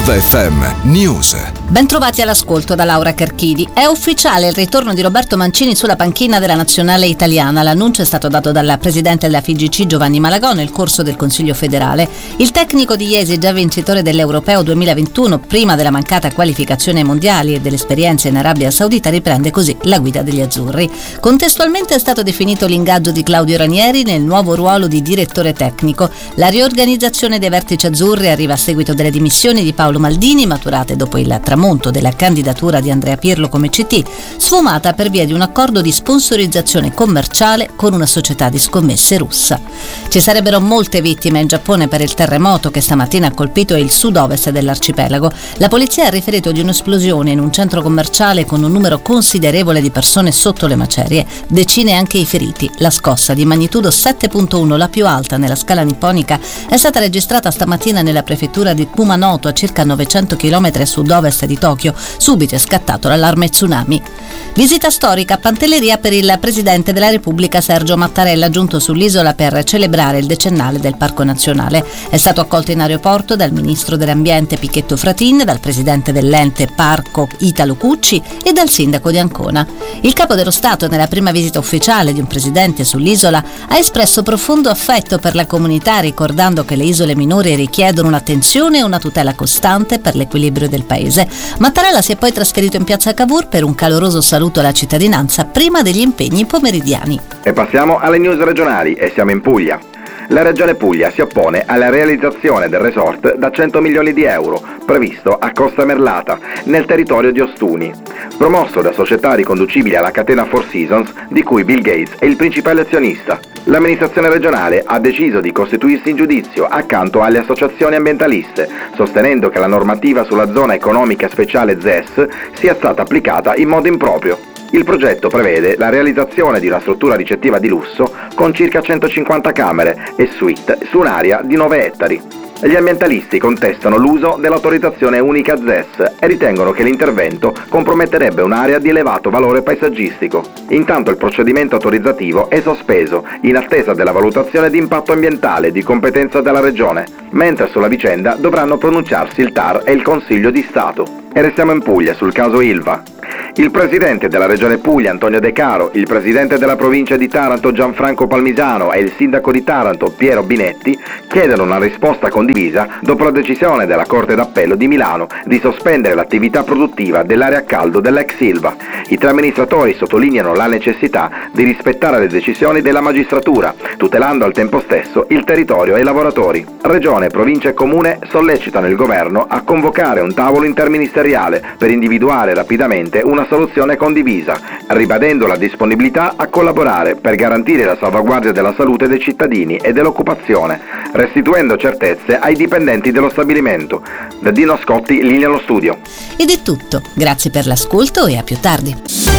Love FM News. Bentrovati all'ascolto da Laura Carchidi. È ufficiale il ritorno di Roberto Mancini sulla panchina della nazionale italiana. L'annuncio è stato dato dal presidente della FIGC Giovanni Malagò nel corso del Consiglio federale. Il tecnico di Jesi, già vincitore dell'Europeo 2021, prima della mancata qualificazione ai mondiali e dell'esperienza in Arabia Saudita, riprende così la guida degli azzurri. Contestualmente è stato definito l'ingaggio di Claudio Ranieri nel nuovo ruolo di direttore tecnico. La riorganizzazione dei vertici azzurri arriva a seguito delle dimissioni di Paolo Maldini, maturate dopo il tramonto della candidatura di Andrea Pirlo come CT, sfumata per via di un accordo di sponsorizzazione commerciale con una società di scommesse russa. Ci sarebbero molte vittime in Giappone per il terremoto che stamattina ha colpito il sud-ovest dell'arcipelago. La polizia ha riferito di un'esplosione in un centro commerciale con un numero considerevole di persone sotto le macerie, decine anche i feriti. La scossa di magnitudo 7.1, la più alta nella scala nipponica, è stata registrata stamattina nella prefettura di Kumanoto, a circa 900 km a sud-ovest di Tokyo. Subito è scattato l'allarme tsunami. Visita storica a Pantelleria per il presidente della Repubblica Sergio Mattarella, giunto sull'isola per celebrare il decennale del Parco Nazionale. È stato accolto in aeroporto dal ministro dell'Ambiente Pichetto Fratin, dal presidente dell'ente Parco Italo Cucci e dal sindaco di Ancona. Il capo dello Stato, nella prima visita ufficiale di un presidente sull'isola, ha espresso profondo affetto per la comunità, ricordando che le isole minori richiedono un'attenzione e una tutela costante per l'equilibrio del paese. Mattarella si è poi trasferito in piazza Cavour per un caloroso saluto alla cittadinanza prima degli impegni pomeridiani. E passiamo alle news regionali e siamo in Puglia. La Regione Puglia si oppone alla realizzazione del resort da 100 milioni di euro previsto a Costa Merlata, nel territorio di Ostuni, promosso da società riconducibili alla catena Four Seasons, di cui Bill Gates è il principale azionista. L'amministrazione regionale ha deciso di costituirsi in giudizio accanto alle associazioni ambientaliste, sostenendo che la normativa sulla zona economica speciale ZES sia stata applicata in modo improprio. Il progetto prevede la realizzazione di una struttura ricettiva di lusso con circa 150 camere e suite su un'area di 9 ettari. Gli ambientalisti contestano l'uso dell'autorizzazione unica ZES e ritengono che l'intervento comprometterebbe un'area di elevato valore paesaggistico. Intanto il procedimento autorizzativo è sospeso in attesa della valutazione di impatto ambientale di competenza della Regione, mentre sulla vicenda dovranno pronunciarsi il TAR e il Consiglio di Stato. E restiamo in Puglia sul caso Ilva. Il presidente della Regione Puglia Antonio De Caro, il presidente della provincia di Taranto Gianfranco Palmisano e il sindaco di Taranto Piero Binetti chiedono una risposta condivisa dopo la decisione della Corte d'Appello di Milano di sospendere l'attività produttiva dell'area a caldo dell'ex Ilva. I tre amministratori sottolineano la necessità di rispettare le decisioni della magistratura, tutelando al tempo stesso il territorio e i lavoratori. Regione, provincia e comune sollecitano il governo a convocare un tavolo interministeriale per individuare rapidamente una soluzione condivisa, ribadendo la disponibilità a collaborare per garantire la salvaguardia della salute dei cittadini e dell'occupazione, restituendo certezze ai dipendenti dello stabilimento. Da Dino Scotti, linea allo studio. Ed è tutto. Grazie per l'ascolto e a più tardi.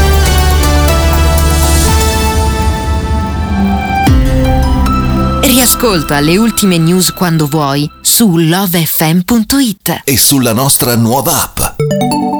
Riascolta le ultime news quando vuoi su lovefm.it E sulla nostra nuova app.